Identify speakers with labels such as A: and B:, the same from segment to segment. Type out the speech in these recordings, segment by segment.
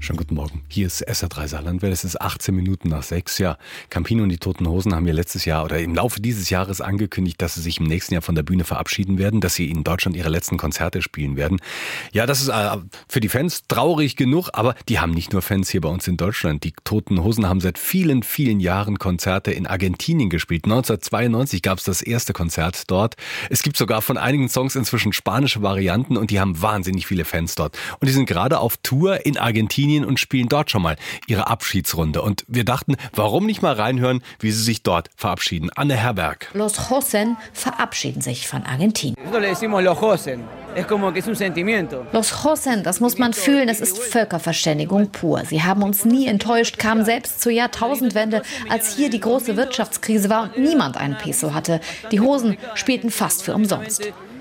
A: Schönen guten Morgen. Hier ist SR3 Saarlandwelle. Es ist 18 Minuten nach 6. Ja, Campino und die Toten Hosen haben ja letztes Jahr oder im Laufe dieses Jahres angekündigt, dass sie sich im nächsten Jahr von der Bühne verabschieden werden, dass sie in Deutschland ihre letzten Konzerte spielen werden. Ja, das ist für die Fans traurig genug, aber die haben nicht nur Fans hier bei uns in Deutschland. Die Toten Hosen haben seit vielen, vielen Jahren Konzerte in Argentinien gespielt. 1992 gab es das erste Konzert dort. Es gibt sogar von einigen Songs inzwischen spanische Varianten und die haben wahnsinnig viele Fans dort. Und die sind gerade auf Tour in Argentinien und spielen dort schon mal ihre Abschiedsrunde. Und wir dachten, warum nicht mal reinhören, wie sie sich dort verabschieden. Anne Herberg.
B: Los Hosen verabschieden sich von Argentinien. Los Hosen, das muss man fühlen, es ist Völkerverständigung pur. Sie haben uns nie enttäuscht, kamen selbst zur Jahrtausendwende, als hier die große Wirtschaftskrise war und niemand einen Peso hatte. Die Hosen spielten fast für umsonst.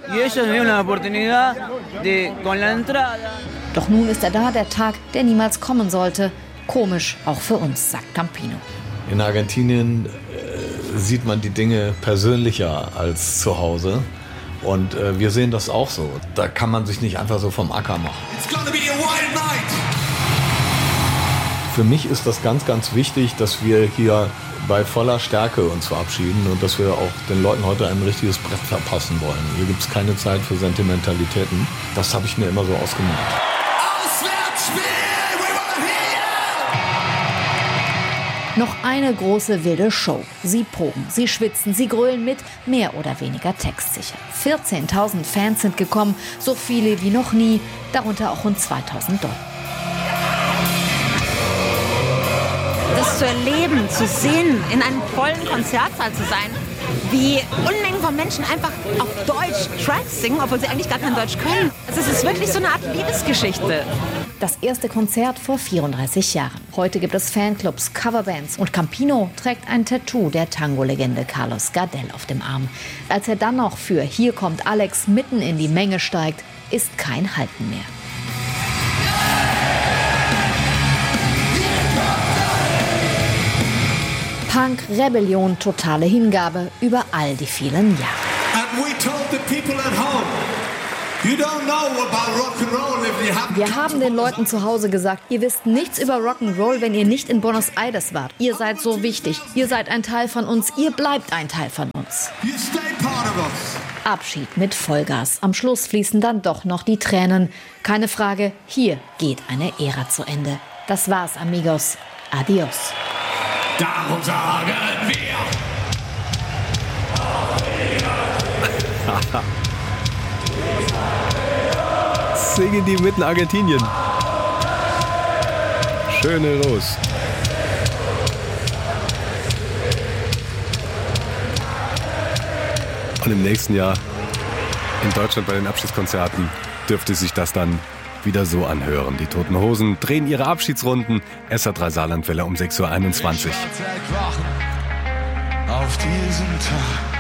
B: Doch nun ist er da, der Tag, der niemals kommen sollte. Komisch, auch für uns, sagt Campino.
C: In Argentinien sieht man die Dinge persönlicher als zu Hause. Und wir sehen das auch so. Da kann man sich nicht einfach so vom Acker machen. Für mich ist das ganz, ganz wichtig, dass wir hier bei voller Stärke uns verabschieden und dass wir auch den Leuten heute ein richtiges Brett verpassen wollen. Hier gibt es keine Zeit für Sentimentalitäten. Das habe ich mir immer so ausgemacht.
B: Noch eine große wilde Show. Sie proben, sie schwitzen, sie grölen mit, mehr oder weniger textsicher. 14.000 Fans sind gekommen, so viele wie noch nie, darunter auch rund 2.000 Dollar.
D: Das zu erleben, zu sehen, in einem vollen Konzertsaal zu sein, wie Unmengen von Menschen einfach auf Deutsch Tracks singen, obwohl sie eigentlich gar kein Deutsch können. Also es ist wirklich so eine Art Liebesgeschichte.
B: Das erste Konzert vor 34 Jahren. Heute gibt es Fanclubs, Coverbands und Campino trägt ein Tattoo der Tango-Legende Carlos Gardel auf dem Arm. Als er dann noch für Hier kommt Alex mitten in die Menge steigt, ist kein Halten mehr. Punk, Rebellion, totale Hingabe über all die vielen Jahre. Wir haben den Leuten zu Hause gesagt, ihr wisst nichts über Rock'n'Roll, wenn ihr nicht in Buenos Aires wart. Ihr seid so wichtig, ihr seid ein Teil von uns, ihr bleibt ein Teil von uns. Abschied mit Vollgas. Am Schluss fließen dann doch noch die Tränen. Keine Frage, hier geht eine Ära zu Ende. Das war's, amigos. Adios.
E: Darum sagen wir.
A: Singen die mitten Argentinien. Schöne Los. Und im nächsten Jahr in Deutschland bei den Abschiedskonzerten dürfte sich das dann wieder so anhören. Die Toten Hosen drehen ihre Abschiedsrunden. SR3 Saarlandwelle um 6:21 Uhr.
E: Auf diesen Tag.